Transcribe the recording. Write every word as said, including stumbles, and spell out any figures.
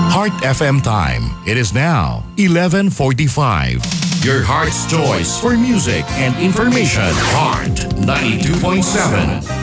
Heart F M time. It is now eleven forty-five. Your heart's choice for music and information. Heart ninety-two point seven.